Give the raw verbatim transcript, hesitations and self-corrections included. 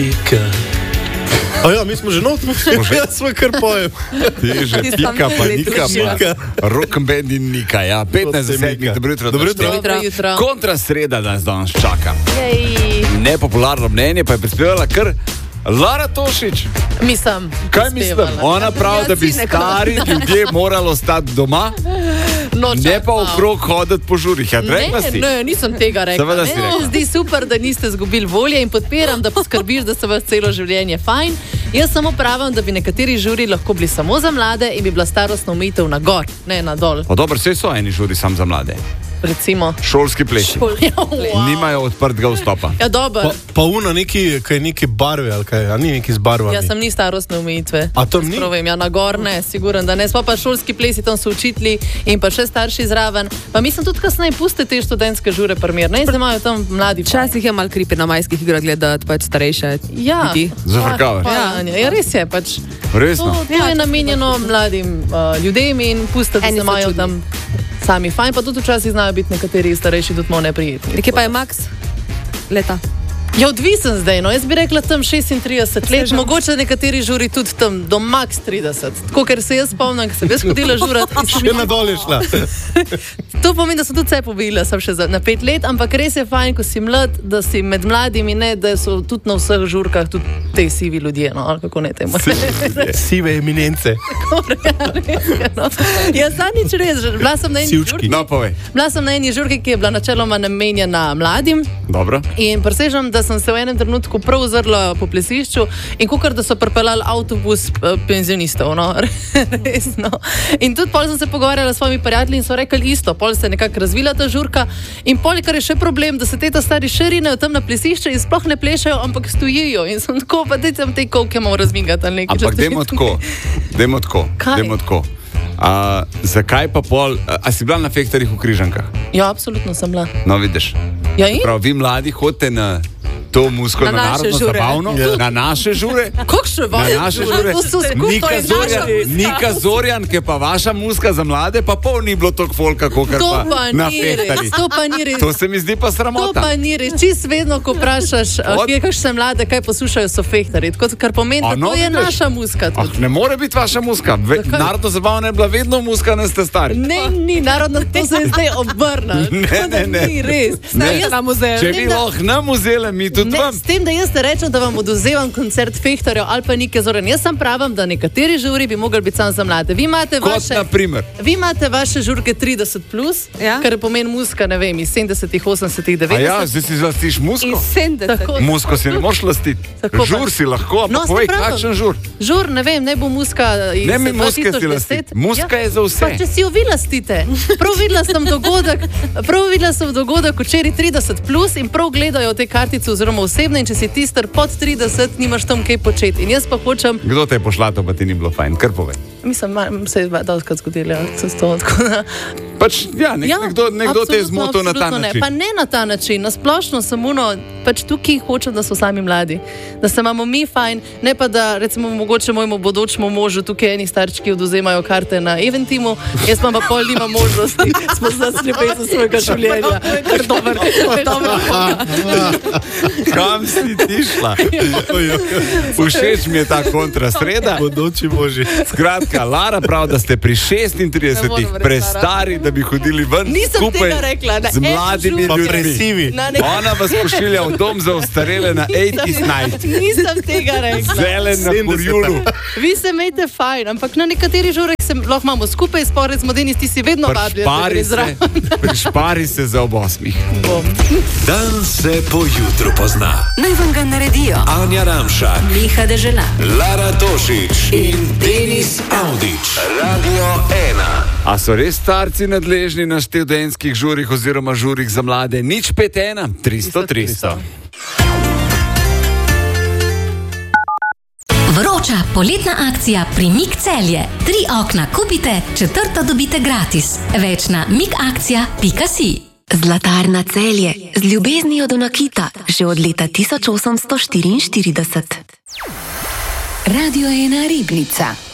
Pika. A ja, mi smo že not, jaz smo kar pojem. Ti že pika, pa nika, pa rock'n'band in nika, ja. petnajst za sedmih, dobro jutro. Dobro jutro. jutro. Kontra sreda nas danes čaka. Jej. Nepopularno mnenje pa je prispevala kar Lara Tošič. Mislim. Kaj mislim? Ona pravi, da bi stari ljudje morali ostati doma, No, ne pa okrog hoditi po žurih. Ja, rekla si? Ne, ne, nisem tega rekla. Seveda si Ne, rekla. Zdi super, da niste zgubili volje in podpiram, da poskrbiš, da se vas celo življenje fajn. Jaz samo pravim, da bi nekateri žuri lahko bili samo za mlade in bi bila starostna omejitev na gor, ne na dol. Pa dobro, vse so eni žuri sam za mlade. Recimo. Šolski plesi. Ja, wow. Nimajo odprtega vstopa. Ja, dober. Pa, pa uno neki, kaj neki barve, ali kaj, a ni neki z barvami. Jaz sem ni starostne omejitve. A to ni? Sprovem, ja, na gor ne, siguren, da ne. Spa pa šolski plesi, tam so učitelji in pa še starši zraven. Pa mislim tudi kasneje puste te študentske žure primer, ne, zdaj imajo tam mladi. Včasih je mal kripi na majskih igrah gledati pač starejše Ja. ljudi. Zafrkavaš. Ja, ja, res je, pač. Resno. To, to je namenjeno mladim uh, ljudem in puste, da Eni se so imajo čudni. tam sami fajn, pa tudi včasih znajo biti nekateri starejši tudi malo neprijetni. Kje pa je Max leta? Je odvisen zdaj, no, jaz bi rekla tam šestintrideset let, Svežo. mogoče nekateri žuri tudi tam do max trideset. Tako, ker se jaz spomnim, ker sem jaz hodila žurat. Še na dol je šla. To pomeni, da sem tudi vse pobila, sem še za, na pet let, ampak res je fajn, ko si mlad, da si med mladimi, ne, da so tudi na vseh žurkah tudi te sivi ljudje, no, ali kako ne temu. Sive eminence. no. Jaz sam nič res, že- bila sem na eni Sivčki. žurki. No, povej. Bila sem na eni žurki, ki je bila načeloma namenjena mladim. Dobro. In presežem, da sem se v enem trenutku prav ozrla po plesišču in kukar, da so pripeljali avtobus eh, penzionistov, no, resno. In tudi pol sem se pogovarjala s svojimi prijatelji in so rekli isto, pol se je nekako razvila ta žurka in pol, kar je še problem, da se te ta stari še rinejo tam na plesišče in sploh ne plešajo, ampak stojijo in sem tako, pa dajte tam te kolke malo razmigati ali nekaj. Ampak dajmo tako, dajmo tako, Kaj? dajmo tako. A, zakaj pa pol, a, a si bila na fektarjih v Križankah? Ja, absolutno sem bila. No, vidiš. Ja, in? Prav, vi mladi hodite na to musko, Na na, naše narodno žure. zabavno, Ja. na naše žure. Kako še Na vaje? naše žure. To so skupaj Nika naša Zorjan, muska. Nika Zorjan, ki je pa vaša muska za mlade, pa pol ni bilo toliko folka, kakor To pa pa na ni res, fektarjih. to pa ni res. To se mi zdi pa To sramota. pa ni res. Čist vedno, ko vprašaš, Od- kje kakšne mlade, kaj poslušajo, so fehtarji. Tako, kar pomeni, A da no, to je vidiš? naša muska Ah, tudi. ne more biti vaša muska. Ve, Zakaj? narodno zabavna je bila vedno muska, ne ste stari. Ne, ni narodno, to se je zdaj obrnilo. Ne, Tako da ne, ne. Ni res. Ne. Jaz- Na muzeju. Če vi da- lahko nam vzele, mi tudi Ne, vam. s tem, da jaz ne rečem, da vam odvzemam koncert fehtarjev ali pa Nike Zorjan. Jaz sem pravim, da nekateri žuri bi mogli biti samo za mlade. Vi imate Kot vaše, na primer. vi imate vaše žurke trideset plus, Ja. kar pomeni muska, ne vem, iz sedemdesetih, osemdesetih, A ja, devetdesetih. zdaj si zlastiš musko? Iz sedemdesetih. Tako. Musko si ne moreš lastiti. Tako Žur pač. si lahko, No, ampak saj povej, pravim. kakšen žur. Žur, ne vem, ne bo muska iz Ne mi muske dva tisoč si deset. lastiti. Muska je za vse. Pa če si jo vi lastite. Prav videla sem dogodek, prav videla sem dogodek včeraj trideset plus in prav gledajo te kartice oziroma osebne in če si ti star pod trideset, nimaš tam kaj početi. In jaz pa hočem, Kdo te je pošlato, pa ti ni bilo fajn, kar povej. mislim, ma- se je doskrat zgodilo, ja, se s to tako da. Pač, ja, nek, Ja, nekdo, nekdo te je absolutno, zmotil na ta absolutno način. Ne. Pa ne na ta način, na splošno sem uno, pač tukaj hočem, da so sami mladi, da se imamo mi fajn, ne pa da recimo mogoče mojemu bodočemu možu tukaj eni starčki oduzemajo karte na Eventimu, jaz pa pa pol nima možnosti, smo zaslepeli za svojega življenja. Kar dober, kar dober. Kam si ti šla? Všeč mi je ta kontrasreda. Bodoči boži. Skratka, Lara pravi, da ste pri šestintridesetih Ne morem reči, prestari, da bi hodili ven Nisem skupaj tega rekla, na z en mladimi žur. Pa ljudmi. presivi. Na nek- Ona vas pošilja v dom za ostarele na osemdeset night. Nisem tega rekla. Zelen na sedemdeseta. kurjulu. Vi se imejte fajn, ampak na nekaterih žurah se lahko imamo skupaj, spored z modeni, ti si vedno vabljen, da Prišpari greš se, zraven. prišpari se za ob osmih. Bom. Dan se po jutru pozna. Naj vam ga naredijo. Anja Ramšak, Miha Dežela. Lara Tošič in Denis Avdić. Radio ena. A so res starci nadležni na študentskih žurih oziroma žurih za mlade? Nič pet ena, tristo, tristo. Vroča poletna akcija pri Mik Celje. Tri okna kupite, četrto dobite gratis. Več na mikakcija pika si. Zlatarna Celje z ljubeznijo do nakita že od leta tisoč osemsto štiriinštirideset. Radio ena Ribnica.